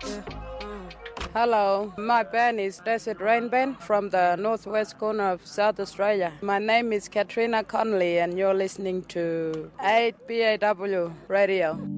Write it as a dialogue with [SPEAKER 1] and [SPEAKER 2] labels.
[SPEAKER 1] Hello, my band is Desert Rain Band from the northwest corner of South Australia. My name is Katrina Connolly and you're listening to 8BAW Radio.